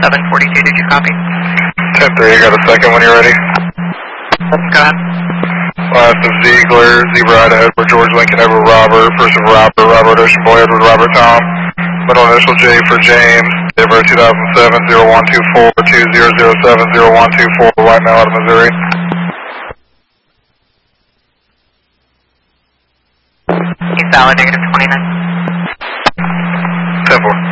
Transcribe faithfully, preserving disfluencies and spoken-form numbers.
seven forty-two, did you copy? ten three, I got a second when you're ready. Go ahead. Last of Ziegler, Zebra Ida, Edward, George Lincoln, Edward Robert, first of Robert, Robert Ocean Boy, Edward Robert Tom, middle initial J for James, date of birth two thousand seven, zero one two four, two zero zero seven, zero one two four, white male out of Missouri. He's valid, negative twenty-nine. ten four.